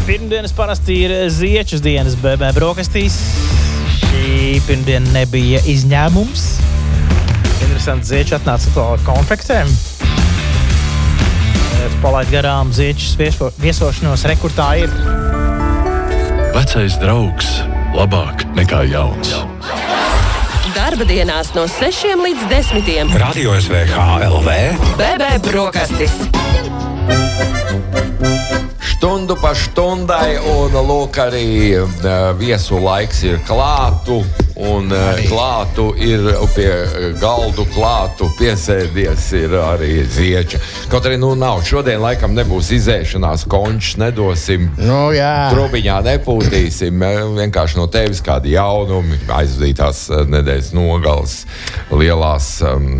Pirmdienas parasti ir ziečas dienas BB brokastīs. Šī pirmdiena nebija izņēmums. Interesanti, zieči atnāca ar konfektēm. Palaid garām ziečas viesošanos, rekurtā ir. Vecais draugs labāk nekā jauns. Darba dienās no 6 līdz 10. Radio SVH LV. BB brokastis. Stundu pa stundai, un lūk arī viesu laiks ir klātu, un klātu ir pie galdu klātu piesēdies ir arī zieča. Kaut arī nav, šodien laikam nebūs izēšanās, končs nedosim, trubiņā nepūtīsim, vienkārši no tevis kādi jaunumi, aizvadītās nedēļas nogales, lielās,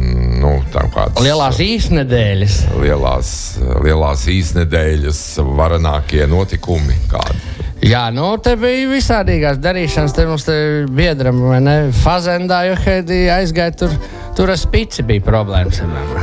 lielās īsnedēļas. Lielās īsnedēļas varanākie notikumi kādi. Jā, te bija visādīgās darīšanas, te mums biedram, vai ne, Fazendā, jo aizgāja tur ar spici bija problēmas.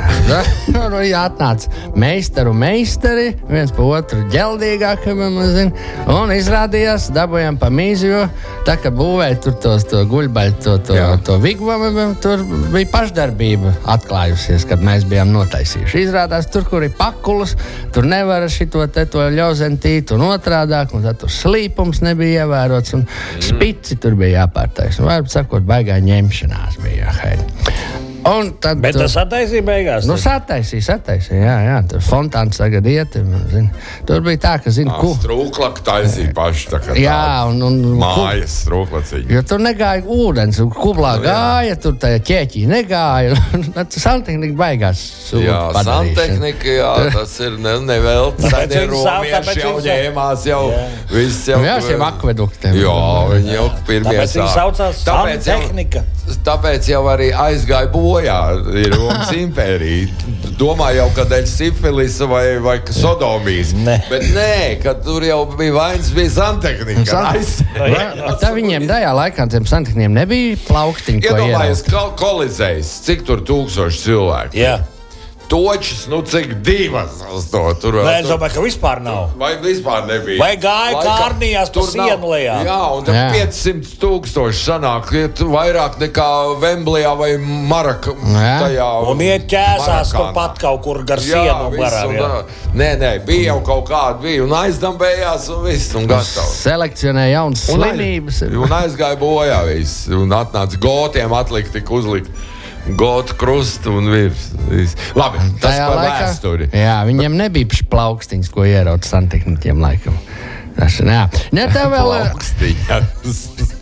Atnāca meistari, viens pa otru ģeldīgāk, un izrādījās, dabujām pa mīzi, jo tā, ka būvēja tur to guļbaļu, to vigvamu, tur bija pašdarbība atklājusies, kad mēs bijām notaisījuši. Izrādās, tur, kur ir pakulas, tur nevar šito to ļauzentītu un otrādāk, un tad tur slīpums nebija ievērots, un spici tur bija jāpārtais. Un varbūt sakot, baigā ņemšanās bija jāhaida. Bet tas attaisīja beigās? Sataisīja, jā. Tur fontāns tagad iet. Tur bija tā, ka, strūklaka taisīja paši tā kā mājas strūklaciņa. Jo tur negāja ūdens, kublā gāja, tur tajā ķēķī negāja. Santehnika baigās sūdu padarīšana. Santehnika, tas ir nevelti. Sēdē romieši jau ņēmās jau. Jā, šiem akveduktiem. Jā, viņi jau pirmie tāpēc viņi saucās Santehnika. Tāpēc jau arī aizgāja bojā ir Romas impērija. Domāju jau, ka dēļ sifilisa vai sodomijas. Bet nē, kad tur jau bija vainas, bija santehnika. Tā viņiem tajā laikā tiem santehnikiem nebija plauktiņi, ko iedomājies kolizējs, cik tur 1000 cilvēku. Jā. Točs, cik divas tur. Nē, es domāju, ka vispār nav. Vai vispār nebija? Vai gāja kārnījās pa sienu lejā? Jā, un 500,000 sanāk, vairāk nekā Vemblejā vai Maraka. Un iet ķēsās pat kaut kur gar sienu garām. Nē, bija jau kaut kāda, un aizdambējās un viss, un gatavs. Selekcionē jaunas slimības. Un aizgāja bojā viss, un atnāca gotiem atlikt, tik uzlikt. Gotu krustu un virs. Labi, tas par vēsturi. Jā, viņiem nebija plaukstiņas, ko ierauc santehnikiem laikam. Jā. Ne, tā vēl... Plaukstiņas.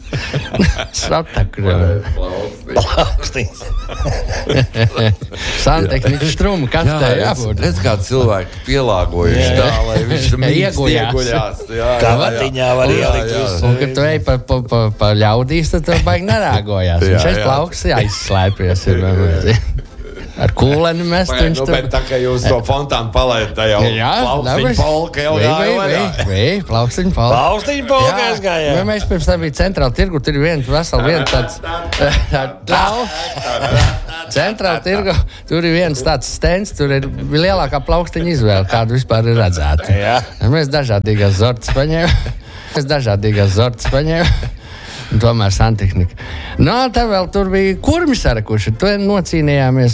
Plaukstiņas. Santehnika struma kastē jābūt. Redz, kā cilvēki pielāgojuši tā, lai viņš ieguļās. Kavatiņā var ielikt visu. Un, kad tu ej pa ļaudīs, tad tu baigi nerāgojās. Viņš aiz plauks jāizslēpies. Ar kūleni mest viņš tur. Bet tā, ka jūs to fontānu palaidat, tā jau plaukstiņu polka jau gāja. Plaukstiņu polka. Plaukstiņu polka aizgāja. Mēs pirms tam bija centrāla tirgu, tur ir viens tāds centrāla tirgu, tur ir viens tāds stends, tur ir lielākā plaukstiņa izvēle, kādu vispār ir redzēta. Mēs dažādīgās zortas paņēmām. Tomēr santehnika. Tā vēl tur bija kurmi sarakuši, to nocīnījāmies.